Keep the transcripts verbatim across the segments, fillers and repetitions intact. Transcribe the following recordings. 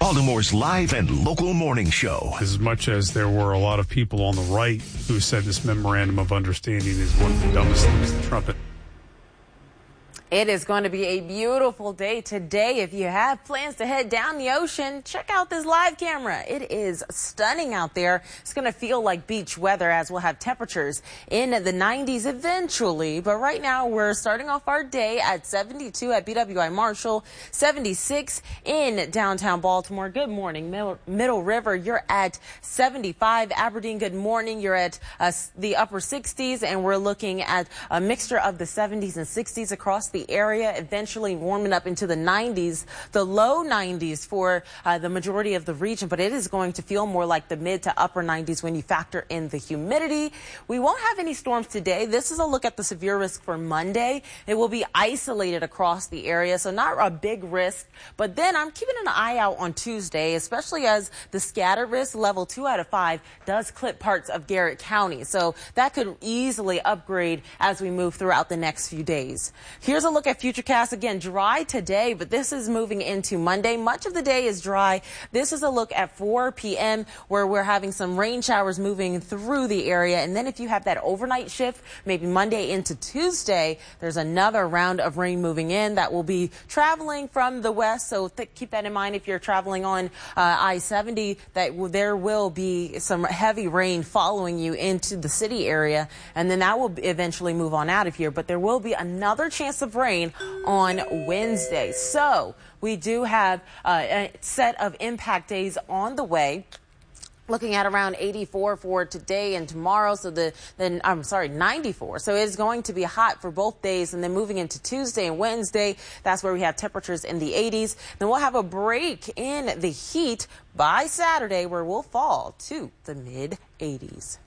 Baltimore's live and local morning show. As much as there were a lot of people on the right who said this memorandum of understanding is one of the dumbest things the trumpet. It is going to be a beautiful day today. If you have plans to head down the ocean, check out this live camera. It is stunning out there. It's going to feel like beach weather as we'll have temperatures in the nineties eventually. But right now we're starting off our day at seventy-two at B W I Marshall, seventy-six in downtown Baltimore. Good morning, Middle, Middle River. You're at seventy-five. Aberdeen, good morning. You're at uh, the upper sixties, and we're looking at a mixture of the seventies and sixties across the area, eventually warming up into the nineties, the low nineties for uh, the majority of the region, but it is going to feel more like the mid to upper nineties when you factor in the humidity. We won't have any storms today. This is a look at the severe risk for Monday. It will be isolated across the area, so not a big risk. But then I'm keeping an eye out on Tuesday, especially as the scatter risk level two out of five does clip parts of Garrett County. So that could easily upgrade as we move throughout the next few days. Here's a look at Futurecast. Again, dry today, but this is moving into Monday. Much of the day is dry. This is a look at four p m where we're having some rain showers moving through the area. And then if you have that overnight shift, maybe Monday into Tuesday, there's another round of rain moving in that will be traveling from the west. So th- keep that in mind if you're traveling on uh, I seventy, that w- there will be some heavy rain following you into the city area. And then that will eventually move on out of here. But there will be another chance of rain on Wednesday. So we do have uh, a set of impact days on the way. Looking at around eighty-four for today and tomorrow. So the then I'm sorry, ninety-four. So it's going to be hot for both days. And then moving into Tuesday and Wednesday, that's where we have temperatures in the eighties. Then we'll have a break in the heat by Saturday where we'll fall to the mid eighties.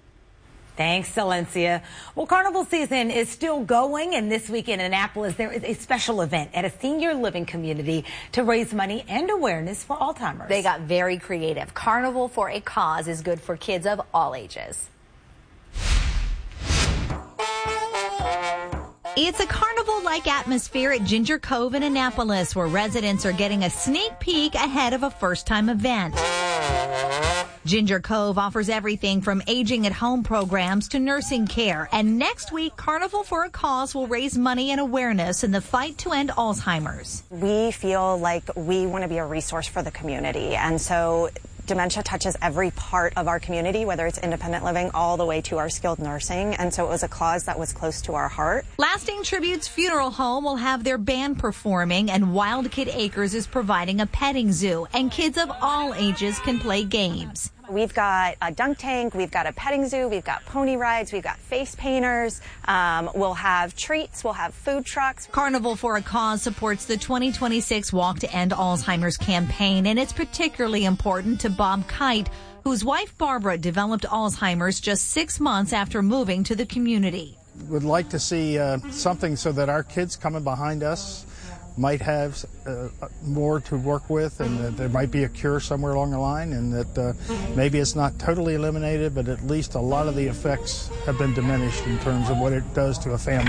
Thanks, Celencia. Well, carnival season is still going, and this week in Annapolis, there is a special event at a senior living community to raise money and awareness for Alzheimer's. They got very creative. Carnival for a Cause is good for kids of all ages. It's a carnival-like atmosphere at Ginger Cove in Annapolis, where residents are getting a sneak peek ahead of a first-time event. Ginger Cove offers everything from aging-at-home programs to nursing care. And next week, Carnival for a Cause will raise money and awareness in the fight to end Alzheimer's. We feel like we want to be a resource for the community. And so dementia touches every part of our community, whether it's independent living all the way to our skilled nursing. And so it was a cause that was close to our heart. Lasting Tributes Funeral Home will have their band performing, and Wild Kid Acres is providing a petting zoo, and kids of all ages can play games. We've got a dunk tank, we've got a petting zoo, we've got pony rides, we've got face painters, um, we'll have treats, we'll have food trucks. Carnival for a Cause supports the twenty twenty-six Walk to End Alzheimer's campaign, and it's particularly important to Bob Kite, whose wife Barbara developed Alzheimer's just six months after moving to the community. Would like to see uh, something so that our kids coming behind us might have uh, more to work with, and that there might be a cure somewhere along the line, and that uh, maybe it's not totally eliminated, but at least a lot of the effects have been diminished in terms of what it does to a family.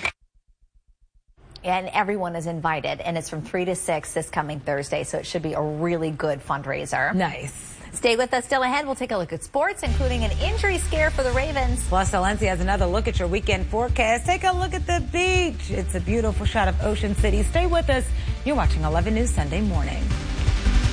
And everyone is invited, and it's from three to six this coming Thursday, so it should be a really good fundraiser. Nice. Stay with us. Still ahead, we'll take a look at sports, including an injury scare for the Ravens. Plus, Celencia has another look at your weekend forecast. Take a look at the beach. It's a beautiful shot of Ocean City. Stay with us. You're watching eleven News Sunday Morning.